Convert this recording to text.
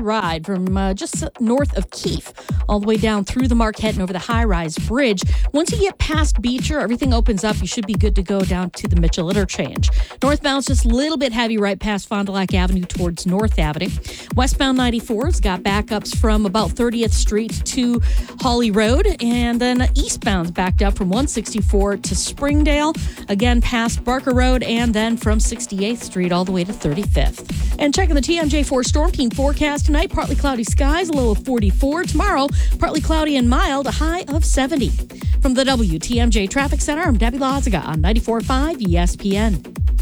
ride from just north of Keefe all the way down through the Marquette and over the high-rise bridge. Once you get past Beecher, everything opens up. You should be good to go down to the Mitchell Interchange. Northbound's just a little bit heavy right past Fond du Lac Avenue towards North Avenue. Westbound 94's got backups from about 30th Street to Holly Road, and then eastbound's backed up from 164 to Springdale, again past Barker Road, and then from 68th Street all the way to 35th. And checking the TMJ4 Storm Team forecast tonight, partly cloudy skies, a low of 44. Tomorrow, partly cloudy and mild, a high of 70. From the WTMJ Traffic Center, I'm Debbie Loziga on 94.5 ESPN.